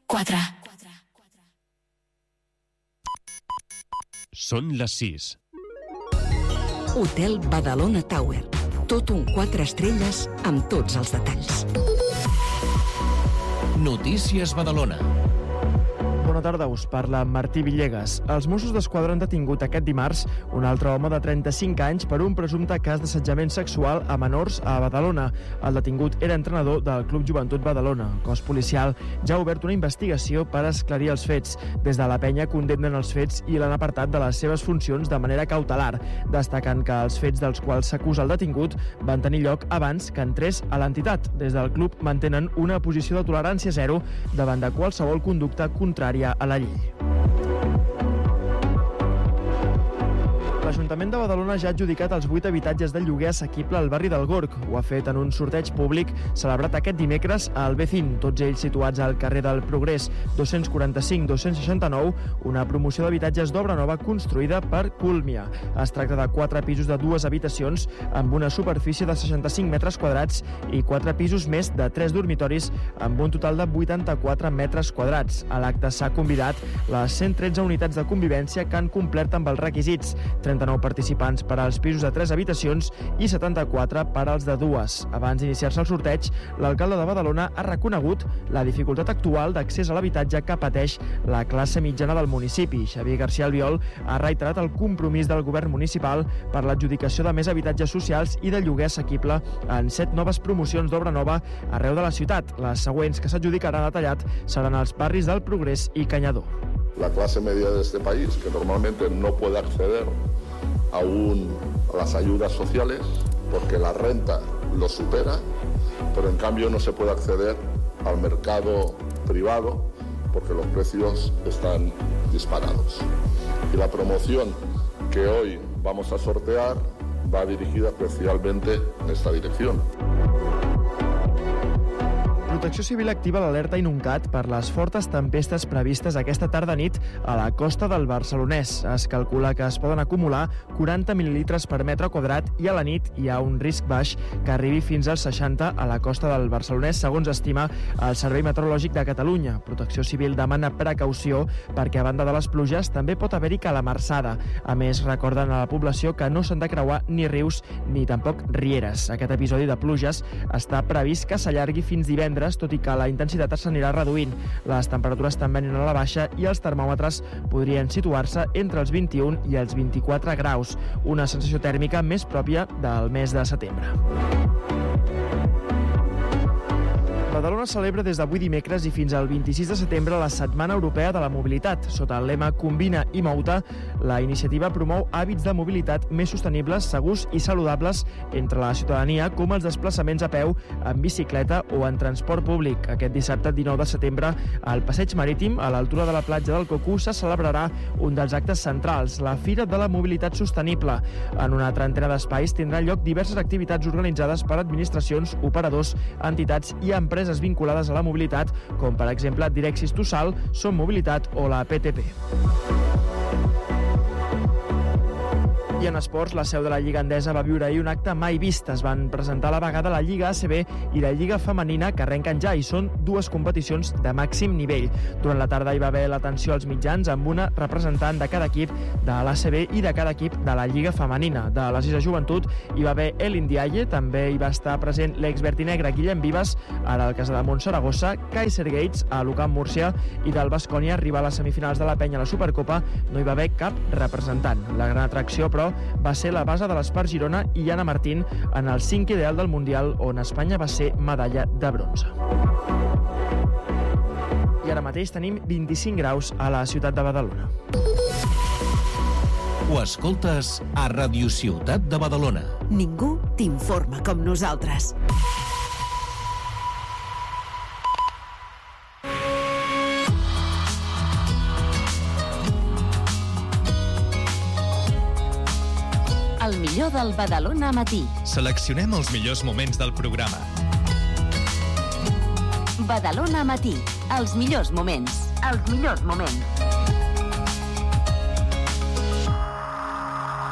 4. Són les 6. Hotel Badalona Tower. Tot un 4 estrelles amb tots els detalls. Notícies Badalona. Bona tarda, us parla Martí Villegas. Els Mossos d'Esquadra han detingut aquest dimarts un altre home de 35 anys per un presumpte cas d'assetjament sexual a menors a Badalona. El detingut era entrenador del Club Joventut Badalona. El cos policial ja ha obert una investigació per esclarir els fets. Des de la penya condemnen els fets i l'han apartat de les seves funcions de manera cautelar, destacant que els fets dels quals s'acusa el detingut van tenir lloc abans que entrés a l'entitat. Des del club mantenen una posició de tolerància zero davant de qualsevol conducta contrària a la llei. L'Ajuntament de Badalona ja ha adjudicat els 8 habitatges de lloguer assequible al barri del Gorg. Ho ha fet en un sorteig públic celebrat aquest dimecres al Becín, tots ells situats al carrer del Progrés 245-269, una promoció d'habitatges d'obra nova construïda per Culmia. Es tracta de 4 pisos de 2 habitacions amb una superfície de 65 metres quadrats i 4 pisos més de 3 dormitoris amb un total de 84 metres quadrats. A l'acte s'ha convidat les 113 unitats de convivència que han complert amb els requisits, 39 participants per als pisos de 3 habitacions i 74 per als de 2. Abans d'iniciar-se el sorteig, l'alcalde de Badalona ha reconegut la dificultat actual d'accés a l'habitatge que pateix la classe mitjana del municipi. Xavier García Albiol ha reiterat el compromís del govern municipal per l'adjudicació de més habitatges socials i de lloguer assequible en 7 noves promocions d'obra nova arreu de la ciutat. Les següents que s'adjudicaran detallat seran els barris del Progrés i Canyadó. La clase media de este país, que normalmente no puede acceder a las ayudas sociales porque la renta lo supera, pero en cambio no se puede acceder al mercado privado porque los precios están disparados. Y la promoción que hoy vamos a sortear va dirigida especialmente en esta dirección. Protecció Civil activa l'alerta Inuncat per les fortes tempestes previstes aquesta tarda-nit a la costa del Barcelonès. Es calcula que es poden acumular 40 mil·lilitres per metre quadrat i a la nit hi ha un risc baix que arribi fins als 60 a la costa del Barcelonès, segons estima el Servei Meteorològic de Catalunya. Protecció Civil demana precaució perquè a banda de les pluges també pot haver-hi calamarsada. A més, recorden a la població que no s'han de creuar ni rius ni tampoc rieres. Aquest episodi de pluges està previst que s'allargui fins divendres, tot i que la intensitat s'anirà reduint. Les temperatures també aniran a la baixa i els termòmetres podrien situar-se entre els 21 i els 24 graus, una sensació tèrmica més pròpia del mes de setembre. Badalona celebra des d'avui dimecres i fins al 26 de setembre la Setmana Europea de la Mobilitat. Sota el lema Combina i Mouta, la iniciativa promou hàbits de mobilitat més sostenibles, segurs i saludables entre la ciutadania, com els desplaçaments a peu, en bicicleta o en transport públic. Aquest dissabte 19 de setembre, al Passeig Marítim, a l'altura de la platja del Cocú, se celebrarà un dels actes centrals, la Fira de la Mobilitat Sostenible. En una trentena d'espais tindran lloc diverses activitats organitzades per administracions, operadors, entitats i empreses vinculades a la mobilitat, com per exemple Direxis Tossal, Som Mobilitat o la PTP. I en esports, la seu de la Lliga Endesa va viure ahir un acte mai vist. Es van presentar a la vegada la Lliga ACB i la Lliga Femenina, que arrenquen ja, i són 2 competicions de màxim nivell. Durant la tarda hi va haver l'atenció als mitjans amb una representant de cada equip de l'ACB i de cada equip de la Lliga Femenina. De la Sisa Joventut hi va haver Elin Diaye, també hi va estar present l'exvertinegre Guillem Vives, ara al Casademont Saragossa, Kaiser Gates a l'UCAM Múrcia, i del Baskonia, rival a les semifinals de la Penya a la Supercopa, no hi va haver cap representant. La gran atracció, però, va ser la base de l'Espart Girona i Anna Martín en el 5 ideal del Mundial, on Espanya va ser medalla de bronze. I ara mateix tenim 25 graus a la ciutat de Badalona. Ho escoltes a Radio Ciutat de Badalona. Ningú t'informa com nosaltres. El millor del Badalona Matí. Seleccionem els millors moments del programa. Badalona Matí. Els millors moments. Els millors moments.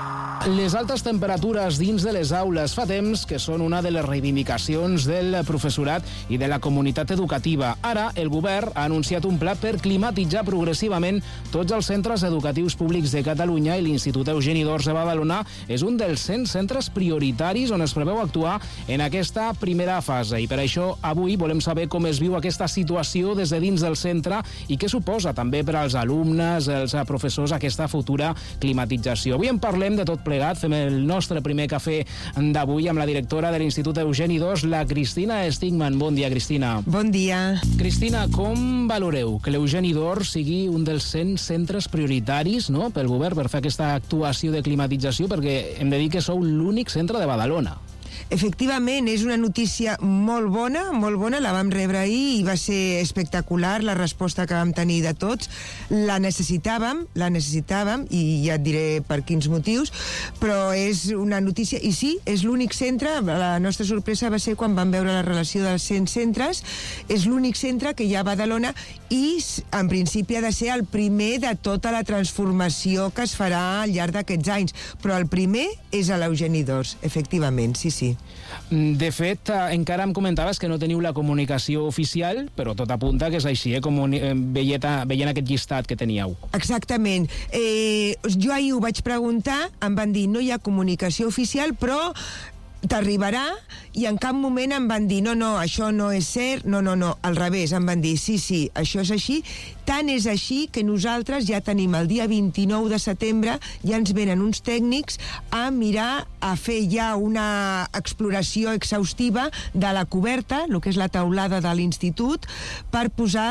Les altes temperatures dins de les aules fa temps que són una de les reivindicacions del professorat i de la comunitat educativa. Ara, el govern ha anunciat un pla per climatitzar progressivament tots els centres educatius públics de Catalunya i l'Institut Eugeni d'Ors de Badalona és un dels 100 centres prioritaris on es preveu actuar en aquesta primera fase. I per això, avui volem saber com es viu aquesta situació des de dins del centre i què suposa també per als alumnes, els professors, aquesta futura climatització. Avui en parlem de tot plegat. Fem el nostre primer cafè d'avui amb la directora de l'Institut Eugeni d'Ors, la Cristina Stigman. Bon dia, Cristina. Bon dia. Cristina, com valoreu que l'Eugeni d'Ors sigui un dels 100 centres prioritaris, no?, pel govern per fer aquesta actuació de climatització, perquè hem de dir que sou l'únic centre de Badalona. Efectivament, és una notícia molt bona, la vam rebre ahir i va ser espectacular la resposta que vam tenir de tots. La necessitàvem i ja et diré per quins motius, però és una notícia, i sí, és l'únic centre. La nostra sorpresa va ser quan vam veure la relació dels 100 centres, és l'únic centre que hi ha a Badalona i en principi ha de ser el primer de tota la transformació que es farà al llarg d'aquests anys, però el primer és a l'Eugeni d'Ors, efectivament, sí. De fet, encara em comentaves que no teniu la comunicació oficial, però tot apunta que és així, com veient aquest llistat que teníeu. Exactament. Jo ahir ho vaig preguntar, em van dir no hi ha comunicació oficial, però t'arribarà, i en cap moment em van dir no, això no és cert, no, al revés, em van dir sí, això és així. Tant és així que nosaltres ja tenim el dia 29 de setembre, ja ens venen uns tècnics a mirar, a fer ja una exploració exhaustiva de la coberta, el que és la teulada de l'institut, per posar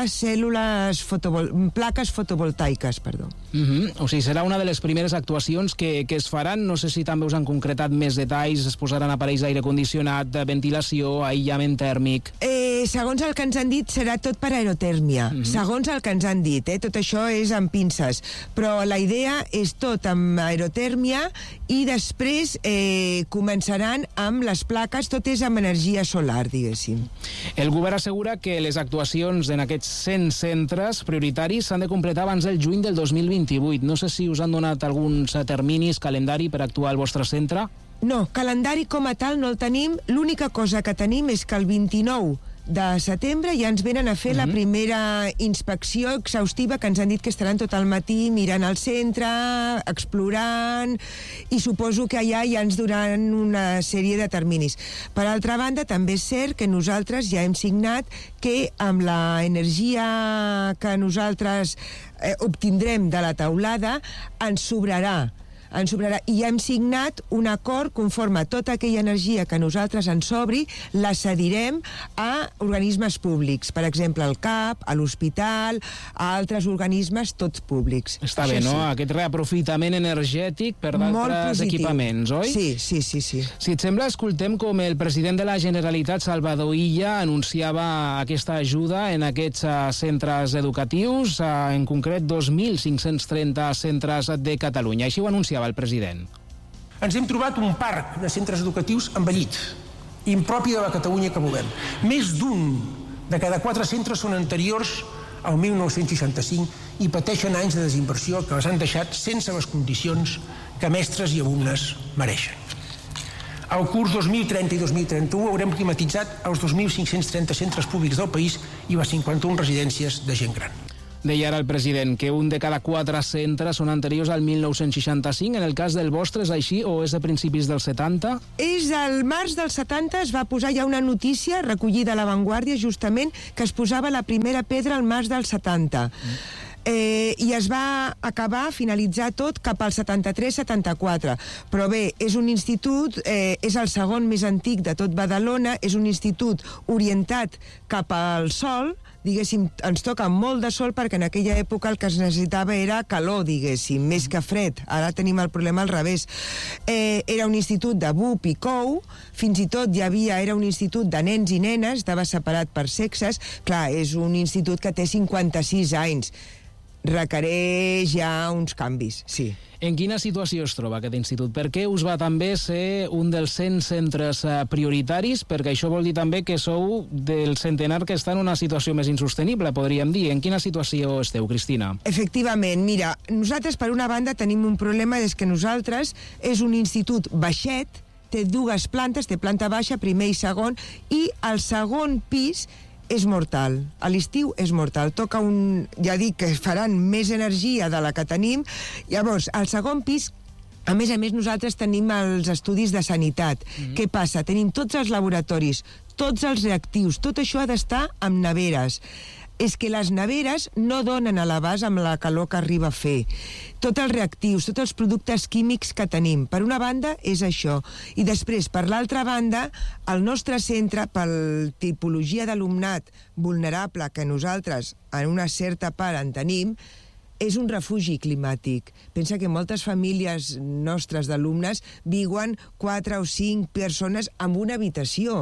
plaques fotovoltaiques, perdó. O sigui, serà una de les primeres actuacions que es faran. No sé si també us han concretat més detalls, es posaran aparells d'aire condicionat, de ventilació, aïllament tèrmic. Segons el que ens han dit, serà tot per aerotèrmia. Segons el que ens han dit, tot això és amb pinces, però la idea és tot amb aerotèrmia i després començaran amb les plaques, tot és amb energia solar, diguéssim. El govern assegura que les actuacions en aquests 100 centres prioritaris s'han de completar abans del juny del 2028. No sé si us han donat alguns terminis, calendari per actuar al vostre centre? No, calendari com a tal no el tenim. L'única cosa que tenim és que el 29 de setembre ja ens venen a fer la primera inspecció exhaustiva, que ens han dit que estaran tot el matí mirant el centre, explorant, i suposo que allà ja ens donaran una sèrie de terminis. Per altra banda, també és cert que nosaltres ja hem signat que amb l'energia que nosaltres obtindrem de la teulada ens sobrarà, i hem signat un acord conforme tota aquella energia que nosaltres ens sobri la cedirem a organismes públics, per exemple al CAP, a l'hospital, a altres organismes, tots públics. Està bé, no? Aquest reaprofitament energètic per d'altres equipaments, oi? Sí. Si et sembla, escoltem com el president de la Generalitat, Salvador Illa, anunciava aquesta ajuda en aquests centres educatius, en concret 2.530 centres de Catalunya. Així ho anunciava el president. Ens hem trobat un parc de centres educatius envellit, impropi de la Catalunya que volem. Més d'un de cada 4 centres són anteriors al 1965 i pateixen anys de desinversió que els han deixat sense les condicions que mestres i alumnes mereixen. Al curs 2030 i 2031 haurem climatitzat els 2.530 centres públics del país i les 51 residències de gent gran. Deia ara el president que un de cada 4 centres són anteriors al 1965. En el cas del vostre és així o és de principis dels 70? És al març dels 70, es va posar ja una notícia recollida a La Vanguardia, justament, que es posava la primera pedra al març dels 70. I es va acabar, finalitzar tot cap al 73-74. Però bé, és un institut, és el segon més antic de tot Badalona, és un institut orientat cap al sol, diguéssim, ens toca molt de sol perquè en aquella època el que es necessitava era calor, diguéssim, més que fred. Ara tenim el problema al revés. Era un institut de BUP i COU, fins i tot era un institut de nens i nenes, estava separat per sexes. Clar, és un institut que té 56 anys. requereix ja uns canvis, sí. En quina situació es troba aquest institut? Per què us va també ser un dels 100 centres prioritaris? Perquè això vol dir també que sou del centenar que està en una situació més insostenible, podríem dir. En quina situació esteu, Cristina? Efectivament, mira, nosaltres per una banda tenim un problema, és que nosaltres és un institut baixet, té 2 plantes, té planta baixa, primer i segon, i el segon pis és mortal. A l'estiu és mortal. Toca ja dic que faran més energia de la que tenim. Llavors, al segon pis, a més, nosaltres tenim els estudis de sanitat. Què passa? Tenim tots els laboratoris, tots els reactius, tot això ha d'estar amb neveres. És que les neveres no donen a l'abast amb la calor que arriba a fer. Tots els reactius, tots els productes químics que tenim. Per una banda, és això. I després, per l'altra banda, el nostre centre, per tipologia d'alumnat vulnerable que nosaltres, en una certa part, en tenim, és un refugi climàtic. Pensa que moltes famílies nostres d'alumnes viuen 4 o 5 persones en una habitació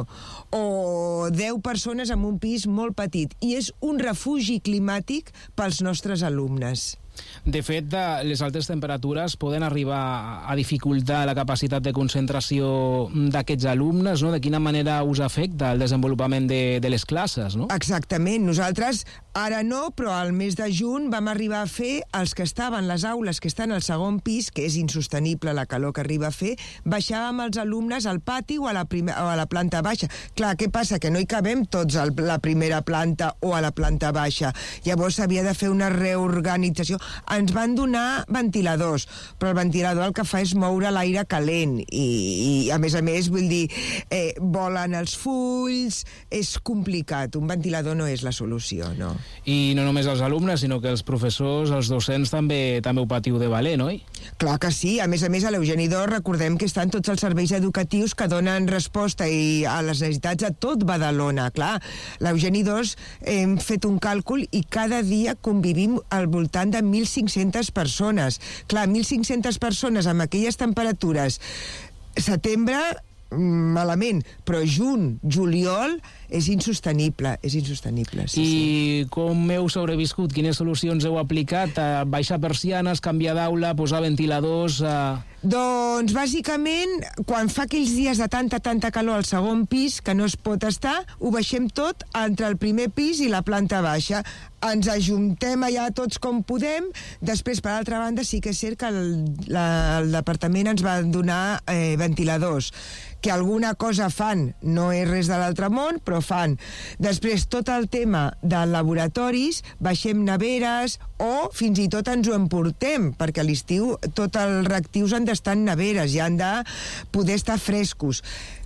o 10 persones en un pis molt petit, i és un refugi climàtic pels nostres alumnes. De fet, les altes temperatures poden arribar a dificultar la capacitat de concentració d'aquests alumnes, no? De quina manera us afecta el desenvolupament de les classes, no? Exactament. Nosaltres, ara no, però al mes de juny vam arribar a fer els que estaven, les aules que estan al segon pis, que és insostenible la calor que arriba a fer, baixàvem els alumnes al pati o a la planta baixa. Clar, què passa? Que no hi cabem tots a la primera planta o a la planta baixa. Llavors s'havia de fer una reorganització. Ens van donar ventiladors, però el ventilador el que fa és moure l'aire calent i a més, vull dir, volen els fulls, és complicat. Un ventilador no és la solució, no. I no només els alumnes, sinó que els professors, els docents, també ho patiu de valent, oi? Clar que sí. A més, a l'Eugeni d'Ors recordem que estan tots els serveis educatius que donen resposta a les necessitats de tot Badalona. Clar, l'Eugeni d'Ors hem fet un càlcul i cada dia convivim al voltant de 1.500 persones. Clar, 1.500 persones amb aquelles temperatures. Setembre, malament, però juny, juliol, és insostenible, sí. I com heu sobreviscut? Quines solucions heu aplicat? Baixar persianes, canviar d'aula, posar ventiladors... Doncs, bàsicament, quan fa aquells dies de tanta calor al segon pis, que no es pot estar, ho baixem tot entre el primer pis i la planta baixa. Ens ajuntem allà tots com podem. Després, per altra banda, sí que és cert que el departament ens va donar ventiladors, que alguna cosa fan, no és res de l'altre món, però fan. Després, tot el tema de laboratoris, baixem neveres o fins i tot ens ho emportem, perquè a l'estiu tots els reactius han d'estar en neveres i han de poder estar frescos.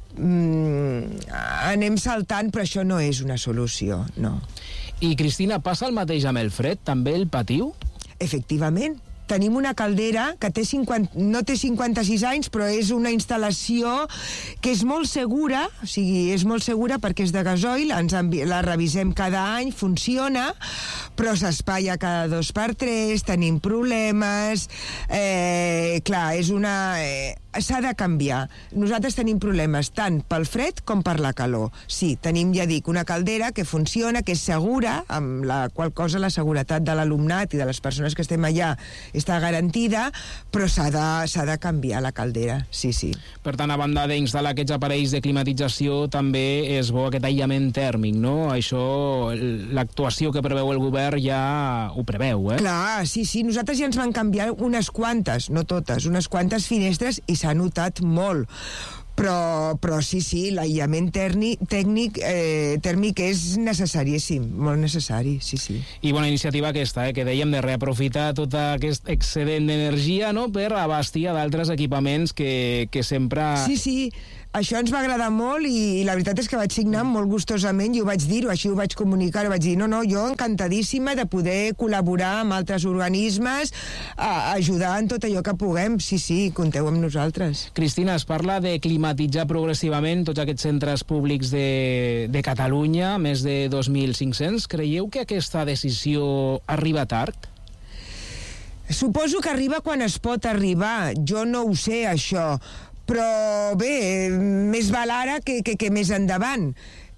Anem saltant, però això no és una solució, no. I, Cristina, passa el mateix amb el fred? També el patiu? Efectivament. Tenim una caldera que no té 56 anys, però és una instal·lació que és molt segura, o sigui, és molt segura perquè és de gasoil, la revisem cada any, funciona, però s'espatlla cada 2 per 3, tenim problemes, clar, és una... s'ha de canviar. Nosaltres tenim problemes tant pel fred com per la calor. Sí, tenim, ja dic, una caldera que funciona, que és segura, amb la qual cosa la seguretat de l'alumnat i de les persones que estem allà està garantida, però s'ha de canviar la caldera, sí. Per tant, a banda d'instal·lar aquests aparells de climatització, també és bo aquest aïllament tèrmic, no? Això, l'actuació que preveu el govern ja ho preveu, eh? Clar, sí, nosaltres ja ens van canviar unes quantes, no totes, unes quantes finestres i s'ha notat molt. Però sí, l'aïllament tèrmic és necessaríssim, molt necessari, sí. I bona iniciativa aquesta, que dèiem de reaprofitar tot aquest excedent d'energia, no?, per abastir a d'altres equipaments que sempre... Sí, això ens va agradar molt i la veritat és que vaig signar molt gustosament i ho vaig dir-ho, així ho vaig comunicar, vaig dir, no, jo encantadíssima de poder col·laborar amb altres organismes, ajudar en tot allò que puguem, sí, compteu amb nosaltres. Cristina, es parla de climatitzar progressivament tots aquests centres públics de Catalunya, més de 2.500. Creieu que aquesta decisió arriba tard? Suposo que arriba quan es pot arribar, jo no ho sé, això, però bé, més val ara que més endavant.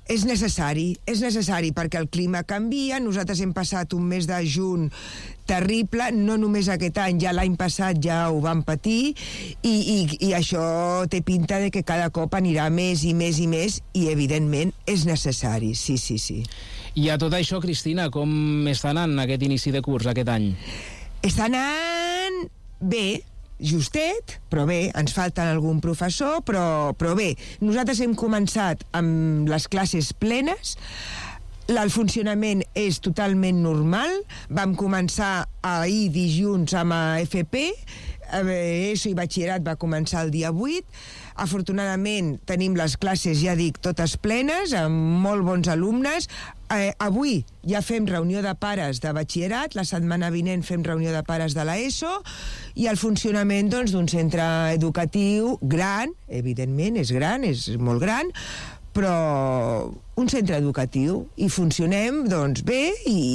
És necessari perquè el clima canvia, nosaltres hem passat un mes de juny terrible, no només aquest any, ja l'any passat ja ho vam patir i això té pinta de que cada cop anirà més i més i més i evidentment és necessari, sí. I a tot això, Cristina, com està anant aquest inici de curs aquest any? Està anant bé, justet, però bé, ens falten algun professor, però bé. Nosaltres hem començat amb les classes plenes, el funcionament és totalment normal, vam començar ahir dilluns amb FP, ESO i batxillerat va començar el dia 8, afortunadament tenim les classes, ja dic, totes plenes, amb molt bons alumnes. Avui ja fem reunió de pares de batxillerat, la setmana vinent fem reunió de pares de l'ESO i el funcionament d'un centre educatiu gran, evidentment és gran, és molt gran, però un centre educatiu i funcionem bé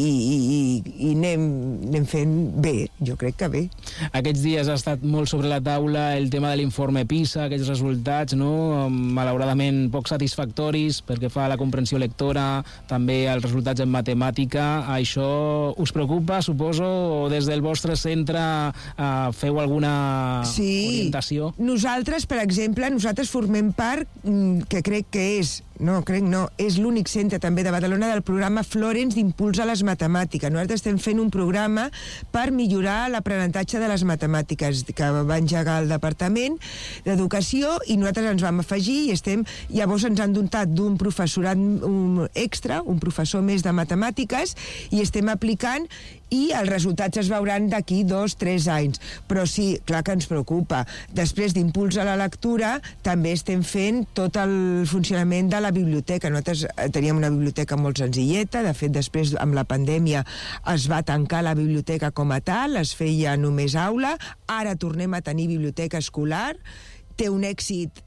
i anem fent bé, jo crec que bé. Aquests dies ha estat molt sobre la taula el tema de l'informe PISA, aquests resultats, no? Malauradament poc satisfactoris perquè fa la comprensió lectora, també els resultats en matemàtica. Això us preocupa, suposo, o des del vostre centre feu alguna orientació? Sí, nosaltres, per exemple, formem part, que crec que és l'únic centre també de Badalona del programa Florence d'Impuls a les Matemàtiques. Nosaltres estem fent un programa per millorar l'aprenentatge de les matemàtiques que va engegar el Departament d'Educació i nosaltres ens vam afegir i llavors ens han dotat d'un professorat extra, un professor més de matemàtiques i estem aplicant i els resultats es veuran d'aquí 2-3 anys. Però sí, clar que ens preocupa. Després d'Impuls a la lectura també estem fent tot el funcionament de la biblioteca. Nosaltres teníem una biblioteca molt senzilleta, de fet després amb la pandèmia es va tancar la biblioteca com a tal, es feia només aula, ara tornem a tenir biblioteca escolar, té un èxit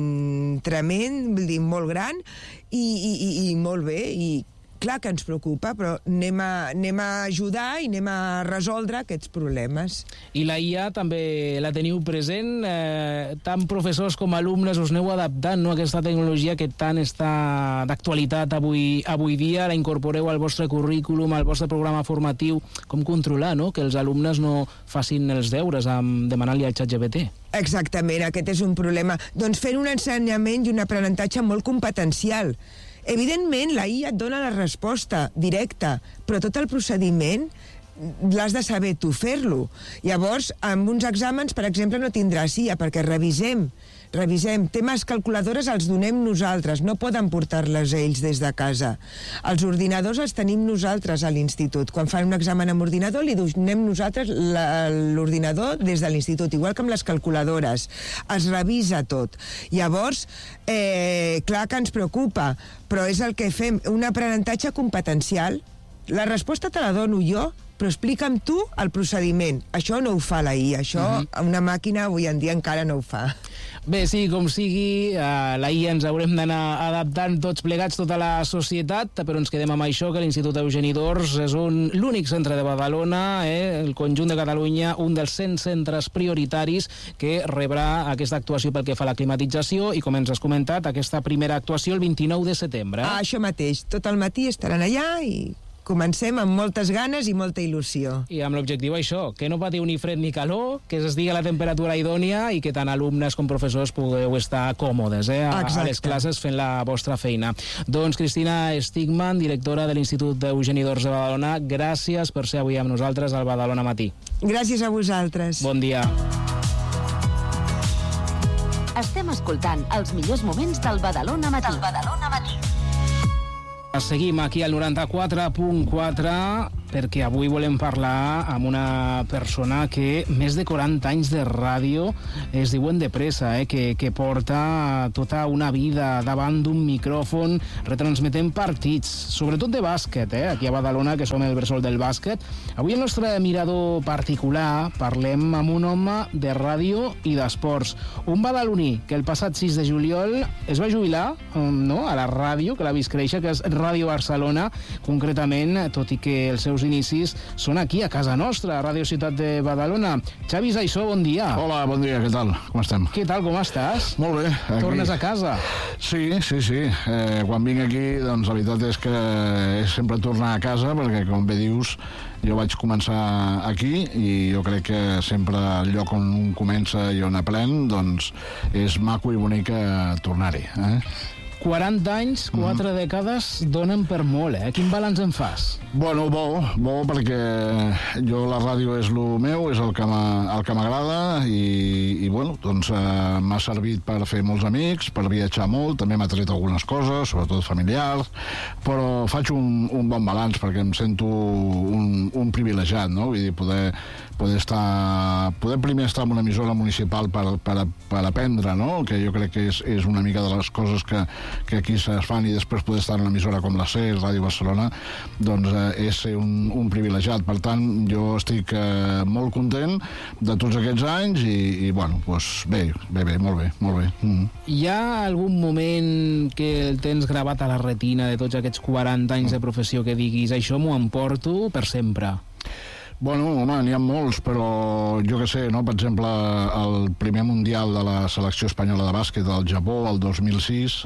tremend, vull dir, molt gran i molt bé, i clar que ens preocupa, però anem a ajudar i anem a resoldre aquests problemes. I la IA també la teniu present? Tant professors com alumnes us aneu adaptant, no, a aquesta tecnologia que tant està d'actualitat avui dia, la incorporeu al vostre currículum, al vostre programa formatiu. Com controlar, no?, que els alumnes no facin els deures demanant-li al ChatGPT? Exactament, aquest és un problema. Doncs fent un ensenyament i un aprenentatge molt competencial. Evidentment, la IA et dona la resposta directa, però tot el procediment l'has de saber tu fer-lo. Llavors, amb uns exàmens, per exemple, no tindràs IA, perquè revisem. Temes calculadores els donem nosaltres, no poden portar-les ells des de casa. Els ordinadors els tenim nosaltres a l'institut. Quan fan un examen amb ordinador, li donem nosaltres l'ordinador des de l'institut, igual que amb les calculadores. Es revisa tot. Llavors, clar que ens preocupa, però és el que fem, un aprenentatge competencial. La resposta te la dono jo, però explica'm tu el procediment. Això no ho fa la IA, això una màquina avui en dia encara no ho fa. Bé, sí, com sigui, la IA ens haurem d'anar adaptant tots plegats, tota la societat, però ens quedem amb això, que l'Institut Eugeni d'Ors és l'únic centre de Badalona, el conjunt de Catalunya, un dels 100 centres prioritaris que rebrà aquesta actuació pel que fa a la climatització i, com ens has comentat, aquesta primera actuació el 29 de setembre. Això mateix, tot el matí estaran allà i comencem amb moltes ganes i molta il·lusió. I amb l'objectiu això, que no patiu ni fred ni calor, que s'estigui a la temperatura idònia i que tant alumnes com professors pugueu estar còmodes a les classes fent la vostra feina. Doncs Cristina Stigman, directora de l'Institut Eugeni d'Ors de Badalona, gràcies per ser avui amb nosaltres al Badalona Matí. Gràcies a vosaltres. Bon dia. Estem escoltant els millors moments del Badalona Matí. Seguim aquí al 94.4 perquè avui volem parlar amb una persona que més de 40 anys de ràdio es diuen de pressa, que porta tota una vida davant d'un micròfon retransmetent partits, sobretot de bàsquet, aquí a Badalona, que som el bressol del bàsquet. Avui el nostre mirador particular parlem amb un home de ràdio i d'esports, un badaloní que el passat 6 de juliol es va jubilar a la ràdio, que l'ha vist créixer, que és Ràdio Barcelona, concretament, tot i que els seus seus inicis són aquí, a casa nostra, a Ràdio Ciutat de Badalona. Xavi Saissó, bon dia. Hola, bon dia, què tal? Com estem? Què tal, com estàs? Molt bé. Aquí. Tornes a casa? Sí. Quan vinc aquí, doncs la veritat és que és sempre tornar a casa, perquè, com bé dius, jo vaig començar aquí i jo crec que sempre el lloc on un comença i on aprèn, doncs és maco i bonic tornar-hi. 40 anys, 4 dècades, donen per molt, eh? Quin balanç en fas? Bueno, bo, perquè jo la ràdio és el meu, és el que m'agrada i bueno, doncs m'ha servit per fer molts amics, per viatjar molt, també m'ha tret algunes coses, sobretot familiars, però faig un bon balanç perquè em sento un privilegiat, no? Vull dir, poder primer estar en una emissora municipal per aprendre, no? Que jo crec que és una mica de les coses que aquí es fan, i després poder estar en una emissora com la SER, Ràdio Barcelona, doncs és ser un privilegiat. Per tant, jo estic molt content de tots aquests anys i bueno, doncs bé, molt bé. Hi ha algun moment que el tens gravat a la retina de tots aquests 40 anys de professió que diguis això m'ho emporto per sempre? Bueno, home, n'hi ha molts, però jo què sé, no? Per exemple, el primer mundial de la selecció espanyola de bàsquet al Japó, el 2006,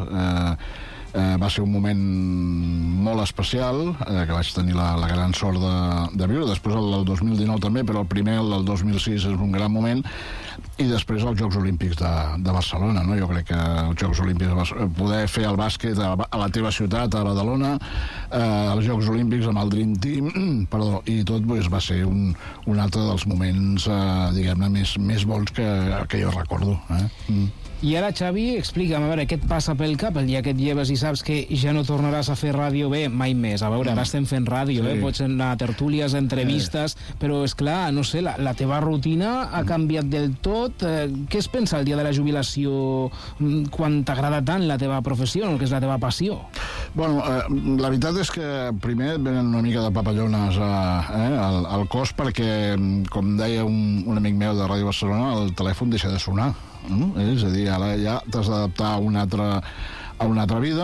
va ser un moment molt especial, que vaig tenir la gran sort de viure. Després el del 2019 també, però el primer, el del 2006, és un gran moment. I després els Jocs Olímpics de Barcelona, no? Jo crec que els Jocs Olímpics, poder fer el bàsquet a la teva ciutat, a Badalona, els Jocs Olímpics amb el Dream Team, i tot va ser un altre dels moments, diguem-ne, més bons que jo recordo. I ara, Xavi, explica'm, a veure, què et passa pel cap el dia que et lleves i saps que ja no tornaràs a fer ràdio bé mai més? A veure, ara estem fent ràdio, pots anar a tertúlies, entrevistes, però, és clar, no sé, la teva rutina ha canviat del tot. Què es pensa el dia de la jubilació quan t'agrada tant la teva professió, el que és la teva passió? Bueno, la veritat és que primer et venen una mica de papallones al cos perquè, com deia un amic meu de Ràdio Barcelona, el telèfon deixa de sonar. És a dir, ara ja t'has d'adaptar a una altra vida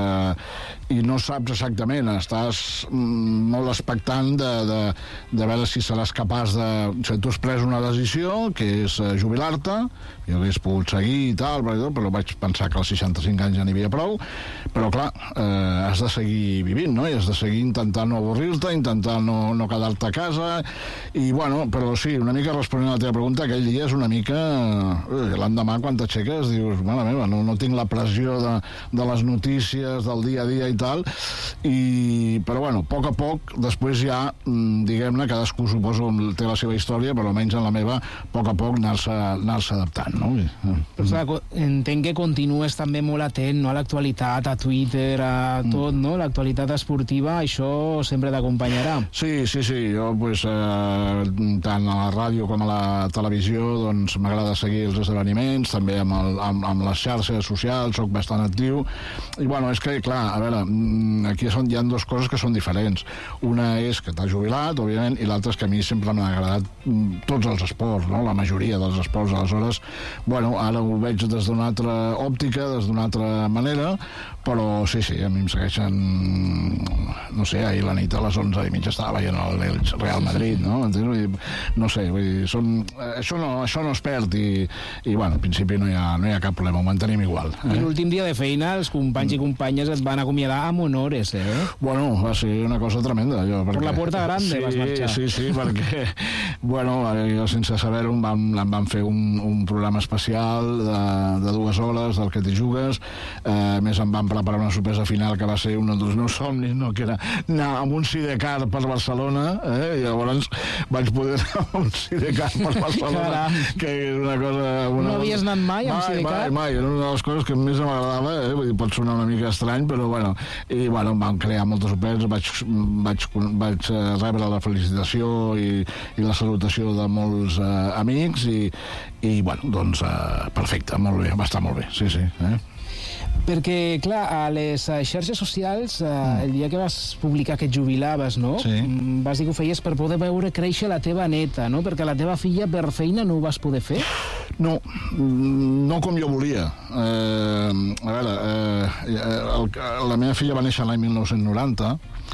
i no saps exactament, estàs molt expectant de veure si seràs capaç de... Si tu has pres una decisió, que és jubilar-te, jo hauria pogut seguir i tal, però vaig pensar que als 65 anys ja n'hi havia prou, però clar, has de seguir vivint, no? I has de seguir intentant no avorrir-te, intentant no quedar-te a casa, i bueno, però sí, una mica responent a la teva pregunta, aquell dia és una mica... L'endemà, quan t'aixeques, dius, mare meva, no tinc la pressió de les notícies, del dia a dia i tal, però bueno, a poc, després ja, diguem-ne, cadascú suposo té la seva història, però almenys en la meva, a poc anar-se adaptant, no? Però, entenc que continues també molt atent, no?, a l'actualitat, a Twitter, a tot, no?, l'actualitat esportiva, això sempre t'acompanyarà. Sí, jo, tant a la ràdio com a la televisió, doncs m'agrada seguir els esdeveniments, també amb les xarxes socials, soc bastant actiu, i bueno, és que, clar, a veure, aquí hi ha dues coses que són diferents. Una és que t'has jubilat, òbviament, i l'altra és que a mi sempre m'ha agradat tots els esports, no?, la majoria dels esports. Aleshores, bueno, ara ho veig des d'una altra òptica, des d'una altra manera, però sí, a mi em segueixen, no sé, ahir la nit a les 11:30 estava veient el Real Madrid, no? No sé, vull dir, això no es perd i bueno, en principi no hi ha cap problema, ho mantenim igual. I l'últim dia de feina, els companys i companyes et van acomiadar amb honores, Bueno, va ser una cosa tremenda. Per la puerta grande vas marxar. Sí, perquè, bueno, jo sense saber-ho em van fer un programa especial de 2 hores del que t'hi jugues, més em van preparar una sorpresa final que va ser un dels meus somnis, no?, que era anar amb un sidecar per Barcelona, i llavors vaig poder anar amb un sidecar per Barcelona, que és una cosa... No havies anat mai amb sidecar? Mai, era una de les coses que més m'agradava, vull dir, pot sonar una mica estrany, però bueno, i bueno, em van crear moltes sorpreses, vaig rebre la felicitació i la salutació de molts amics i bueno, doncs perfecte, molt bé, va estar molt bé, sí. Perquè, clar, a les xarxes socials, el dia que vas publicar que et jubilaves, no? Sí. Vas dir que ho feies per poder veure créixer la teva neta, no? Perquè la teva filla per feina no ho vas poder fer? No com jo volia. A veure, la meva filla va néixer l'any 1990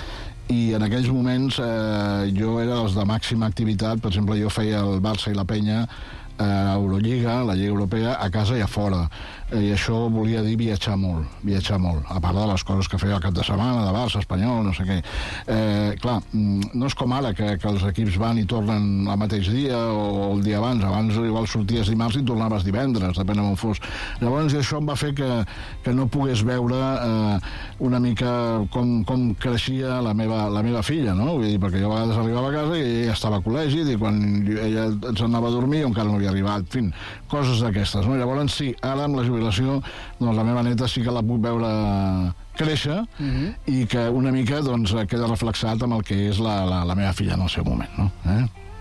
i en aquells moments jo era dels de màxima activitat. Per exemple, jo feia el Barça i la Penya a Eurolliga, la Lliga Europea, a casa i a fora. I això volia dir viatjar molt, a part de les coses que feia al cap de setmana, de Barça, Espanyol, no sé què. Clar, no és com ara, que els equips van i tornen el mateix dia o el dia abans. Abans igual sorties dimarts i tornaves divendres, depèn on fos. Llavors això em va fer que no pogués veure una mica com creixia la meva filla, no? Vull dir, perquè jo a vegades arribava a casa i ella estava a col·legi, i quan ella se'n anava a dormir jo encara no havia arribat, en fi, coses d'aquestes, no? Llavors sí, ara amb la jubilació, doncs la meva neta sí que la puc veure créixer i que una mica doncs queda reflexat amb el que és la meva filla en el seu moment, no?